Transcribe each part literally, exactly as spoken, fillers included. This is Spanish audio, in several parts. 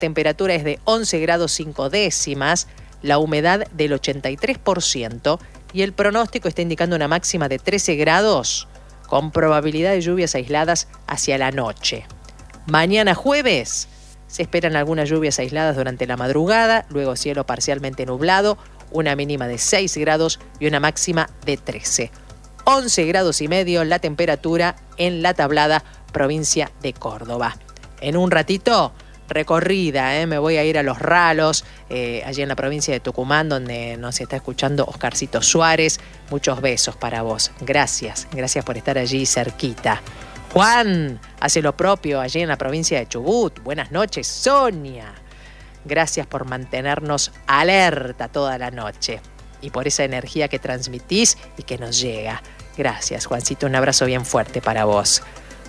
temperatura es de once grados cinco décimas, la humedad del ochenta y tres por ciento y el pronóstico está indicando una máxima de trece grados con probabilidad de lluvias aisladas hacia la noche. Mañana jueves se esperan algunas lluvias aisladas durante la madrugada, luego cielo parcialmente nublado, una mínima de seis grados y una máxima de trece. once grados y medio la temperatura en la Tablada, provincia de Córdoba. En un ratito, recorrida, ¿eh? me voy a ir a Los Ralos, eh, allí en la provincia de Tucumán, donde nos está escuchando Oscarcito Suárez. Muchos besos para vos. Gracias, gracias por estar allí cerquita. Juan hace lo propio allí en la provincia de Chubut. Buenas noches, Sonia. Gracias por mantenernos alerta toda la noche y por esa energía que transmitís y que nos llega. Gracias, Juancito, un abrazo bien fuerte para vos.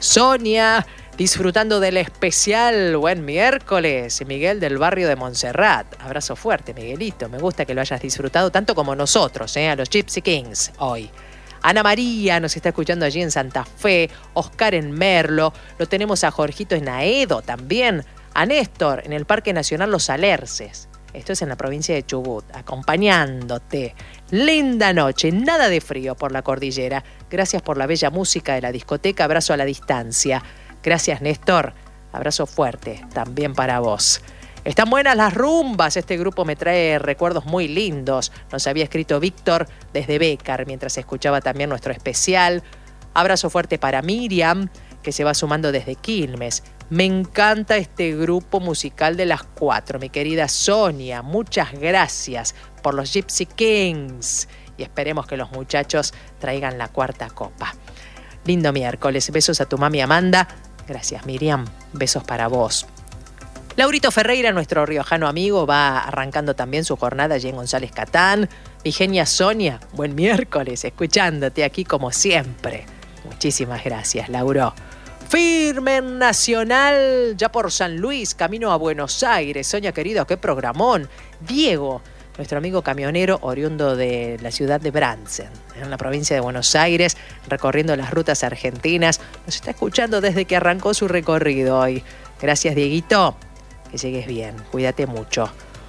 Sonia, disfrutando del especial Buen Miércoles, Miguel del barrio de Montserrat. Abrazo fuerte, Miguelito. Me gusta que lo hayas disfrutado tanto como nosotros, ¿eh? a los Gypsy Kings hoy. Ana María nos está escuchando allí en Santa Fe, Oscar en Merlo, lo tenemos a Jorgito en Aedo también, a Néstor en el Parque Nacional Los Alerces. Esto es en la provincia de Chubut, acompañándote. Linda noche, nada de frío por la cordillera. Gracias por la bella música de la discoteca, abrazo a la distancia. Gracias, Néstor, abrazo fuerte también para vos. Están buenas las rumbas, este grupo me trae recuerdos muy lindos. Nos había escrito Víctor desde Bécar mientras escuchaba también nuestro especial. Abrazo fuerte para Miriam, que se va sumando desde Quilmes. Me encanta este grupo musical de las cuatro, mi querida Sonia. Muchas gracias por los Gypsy Kings y esperemos que los muchachos traigan la cuarta copa. Lindo miércoles, besos a tu mami Amanda. Gracias, Miriam, besos para vos. Laurito Ferreira, nuestro riojano amigo, va arrancando también su jornada allí en González Catán. Mi genia Sonia, buen miércoles, escuchándote aquí como siempre. Muchísimas gracias, Lauro. Firme en Nacional, ya por San Luis, camino a Buenos Aires. Sonia querido, qué programón. Diego, nuestro amigo camionero oriundo de la ciudad de Bransen, en la provincia de Buenos Aires, recorriendo las rutas argentinas. Nos está escuchando desde que arrancó su recorrido hoy. Gracias, Dieguito. Que llegues bien, cuídate mucho.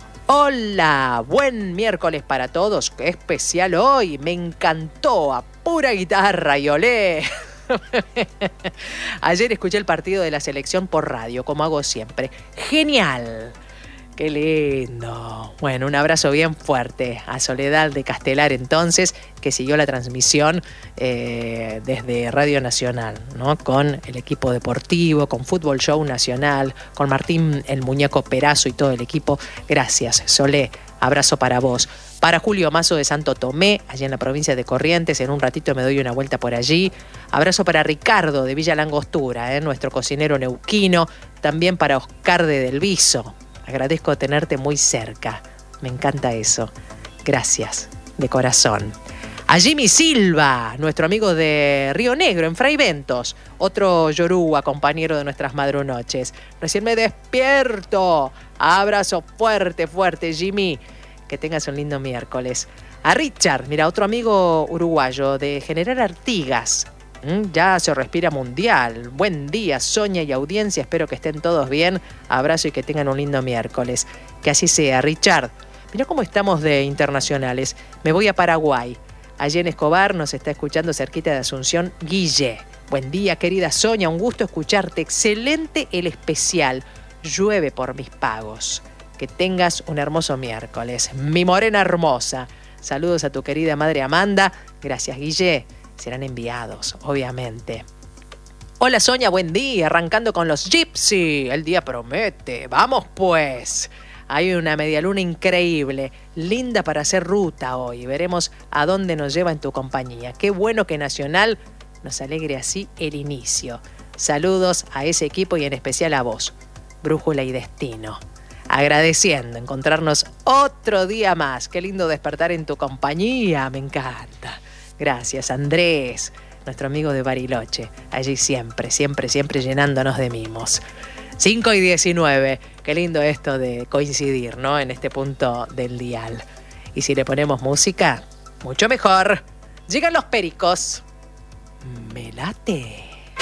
Hola, buen miércoles para todos. Qué especial hoy, me encantó, a pura guitarra y olé. Ayer escuché el partido de la selección por radio, como hago siempre. Genial. Qué lindo. Bueno, un abrazo bien fuerte a Soledad de Castelar entonces, que siguió la transmisión eh, desde Radio Nacional, ¿no? Con el equipo deportivo, con Fútbol Show Nacional, con Martín el Muñeco Perazo y todo el equipo. Gracias, Solé. Abrazo para vos. Para Julio Mazo de Santo Tomé, allá en la provincia de Corrientes, en un ratito me doy una vuelta por allí. Abrazo para Ricardo de Villa Langostura, ¿eh? nuestro cocinero neuquino. También para Oscar de Del Viso. Agradezco tenerte muy cerca. Me encanta eso. Gracias, de corazón. A Jimmy Silva, nuestro amigo de Río Negro, en Fray Ventos. Otro yoruba, compañero de nuestras madrunoches. Recién me despierto. Abrazo fuerte, fuerte, Jimmy. Que tengas un lindo miércoles. A Richard, mira, otro amigo uruguayo de General Artigas. Ya se respira mundial. Buen día, Sonia y audiencia. Espero que estén todos bien. Abrazo y que tengan un lindo miércoles. Que así sea, Richard. Mira cómo estamos de internacionales. Me voy a Paraguay. Allí en Escobar nos está escuchando cerquita de Asunción Guille. Buen día, querida Sonia. Un gusto escucharte. Excelente el especial. Llueve por mis pagos. Que tengas un hermoso miércoles. Mi morena hermosa. Saludos a tu querida madre Amanda. Gracias, Guille. Serán enviados, obviamente. Hola, Sonia, buen día. Arrancando con los Gypsy. El día promete. Vamos, pues. Hay una medialuna increíble, linda para hacer ruta hoy. Veremos a dónde nos lleva en tu compañía. Qué bueno que Nacional nos alegre así el inicio. Saludos a ese equipo y en especial a vos, Brújula y Destino. Agradeciendo encontrarnos otro día más. Qué lindo despertar en tu compañía. Me encanta. Gracias, Andrés, nuestro amigo de Bariloche. Allí siempre, siempre, siempre llenándonos de mimos. cinco y diecinueve. Qué lindo esto de coincidir, ¿no? En este punto del dial. Y si le ponemos música, mucho mejor. Llegan los Pericos. Me late.